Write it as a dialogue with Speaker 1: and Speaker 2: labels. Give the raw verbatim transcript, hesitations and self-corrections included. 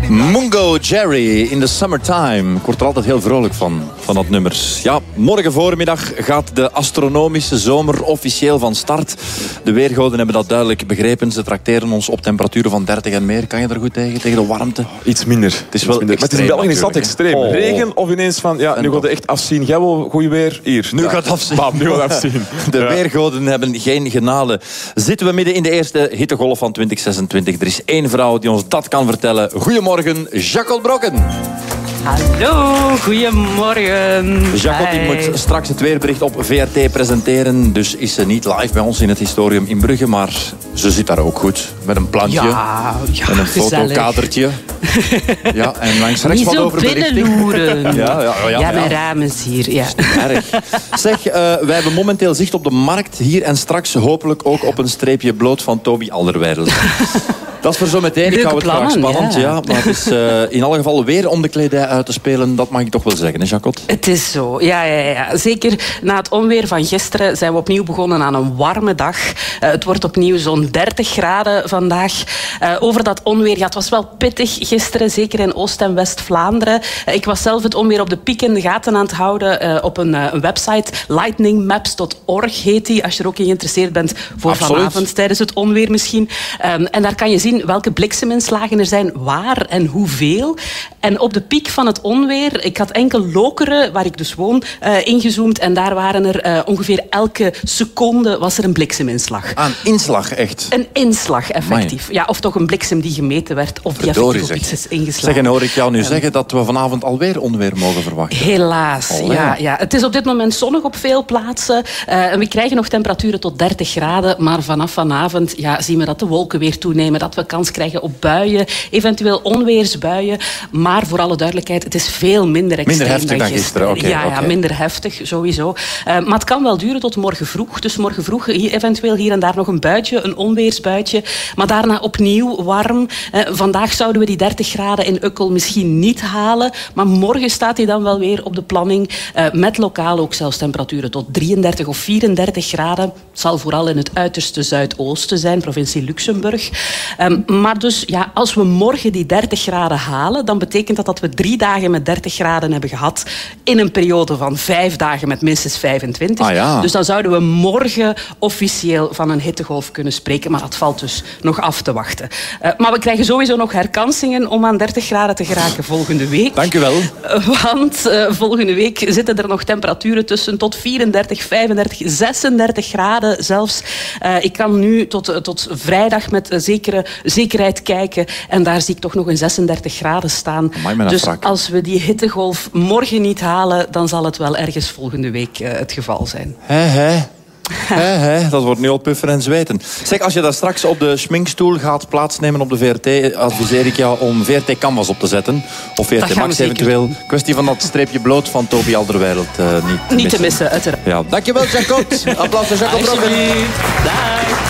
Speaker 1: Mungo Jerry in the Summertime. Ik word er altijd heel vrolijk van, van dat nummer. Ja, morgen voormiddag gaat de astronomische zomer officieel van start. De weergoden hebben dat duidelijk begrepen. Ze trakteren ons op temperaturen van dertig en meer. Kan je er goed tegen, tegen de warmte?
Speaker 2: Iets minder. Het is wel
Speaker 1: minder.
Speaker 2: Maar het is in België is dat extreem.
Speaker 1: Oh.
Speaker 2: Regen of ineens van, ja, nu gaat het echt afzien. Jij wil goed weer? Hier.
Speaker 1: Nu
Speaker 2: ja.
Speaker 1: gaat het afzien.
Speaker 2: Bam, nu gaat het afzien.
Speaker 1: De
Speaker 2: ja.
Speaker 1: weergoden hebben geen genade. Zitten we midden in de eerste hittegolf van twintig zesentwintig. Er is één vrouw die ons dat kan vertellen. Goedemorgen, Jacques Brokken.
Speaker 3: Hallo, goedemorgen.
Speaker 1: Jacques die moet straks het weerbericht op V R T presenteren. Dus is ze niet live bij ons in het Historium in Brugge. Maar ze zit daar ook goed. Met een plantje.
Speaker 3: Ja, ja,
Speaker 1: en een
Speaker 3: gezellig.
Speaker 1: fotokadertje. Ja, en langs rechts
Speaker 3: Niet
Speaker 1: wat
Speaker 3: zo
Speaker 1: over belichting.
Speaker 3: binnenloeren.
Speaker 1: Ja, ja, ja, ja,
Speaker 3: ja, mijn
Speaker 1: ja.
Speaker 3: raam is hier. Ja.
Speaker 1: Erg. Zeg, uh, wij hebben momenteel zicht op de markt. Hier en straks hopelijk ook op een streepje bloot van Toby Alderweireld. Dat is voor zo meteen. Ik hou het graag spannend. Ja. Ja, maar het is uh, in alle geval weer om de kledij uit te spelen. Dat mag ik toch wel zeggen, hè, Jacot?
Speaker 3: Het is zo, ja, ja, ja. Zeker na het onweer van gisteren zijn we opnieuw begonnen aan een warme dag. Uh, het wordt opnieuw zo'n dertig graden vandaag. Uh, over dat onweer, ja, het was wel pittig gisteren, zeker in Oost- en West-Vlaanderen. Uh, ik was zelf het onweer op de piek in de gaten aan het houden uh, op een, uh, een website. lightning maps dot org heet die, als je er ook in geïnteresseerd bent voor
Speaker 1: Absoluut.
Speaker 3: Vanavond tijdens het onweer misschien. Um, en daar kan je zien welke blikseminslagen er zijn, waar en hoeveel. En op de piek van het onweer, ik had enkel Lokeren, waar ik dus woon, uh, ingezoomd. En daar waren er uh, ongeveer elke seconde was er een blikseminslag.
Speaker 1: Aan inslag, echt.
Speaker 3: Een inslag, effectief. Ja, of toch een bliksem die gemeten werd, of die
Speaker 1: Verdorie,
Speaker 3: effectief op
Speaker 1: zeg.
Speaker 3: iets is ingeslagen.
Speaker 1: Zeg, en hoor ik jou nu
Speaker 3: Um,
Speaker 1: zeggen dat we vanavond alweer onweer mogen verwachten?
Speaker 3: Helaas,
Speaker 1: Allee.
Speaker 3: ja, ja. Het is op dit moment zonnig op veel plaatsen. Uh, en we krijgen nog temperaturen tot dertig graden. Maar vanaf vanavond ja, zien we dat de wolken weer toenemen. Dat we kans krijgen op buien. Eventueel onweersbuien. Maar voor alle duidelijkheid, het is veel minder extreem
Speaker 1: Minder heftig dan gisteren, oké,
Speaker 3: ja, ja,
Speaker 1: oké.
Speaker 3: minder heftig, sowieso. Uh, maar het kan wel duren tot morgen vroeg. Dus morgen vroeg hier, eventueel hier en daar nog een buitje, een onweersbuitje. Maar daarna opnieuw warm. Uh, vandaag zouden we die dertig graden in Ukkel misschien niet halen. Maar morgen staat hij dan wel weer op de planning. Uh, met lokaal ook zelfs temperaturen tot drieëndertig of vierendertig graden. Het zal vooral in het uiterste zuidoosten zijn, provincie Luxemburg. Um, maar dus, ja, als we morgen die dertig graden halen, dan betekent dat dat we drie dagen met dertig graden hebben gehad in een periode van vijf dagen met minstens vijfentwintig.
Speaker 1: Ah, ja.
Speaker 3: Dus dan zouden we morgen officieel van een hittegolf kunnen spreken. Maar dat valt dus nog af te wachten. Uh, maar we krijgen sowieso nog herkansingen om aan dertig graden te geraken volgende week.
Speaker 1: Dank u wel.
Speaker 3: Uh, want uh, volgende week zitten er nog temperaturen tussen tot vierendertig, vijfendertig, zesendertig graden zelfs. Uh, ik kan nu tot, uh, tot vrijdag met uh, zekere zekerheid kijken. En daar zie ik toch nog een zesendertig graden staan.
Speaker 1: Amai, met een
Speaker 3: Dus
Speaker 1: frak.
Speaker 3: als we die hittegolf morgen niet halen, dan zal het wel ergens volgende week uh, het geval zijn.
Speaker 1: He, he. He, he. Dat wordt nu al puffen en zweten. Zeg, als je daar straks op de schminkstoel gaat plaatsnemen op de V R T, adviseer ik jou om V R T Canvas op te zetten. Of V R
Speaker 3: Dat
Speaker 1: T
Speaker 3: gaan we
Speaker 1: Max
Speaker 3: zeker
Speaker 1: eventueel.
Speaker 3: doen.
Speaker 1: Kwestie van dat streepje bloot van Toby Alderweireld uh, niet te
Speaker 3: Niet
Speaker 1: missen.
Speaker 3: te missen, uiteraard.
Speaker 1: Ja. Dankjewel, Jacot. Applaus voor Jacot Brokken.
Speaker 3: Alsjeblieft. Dag.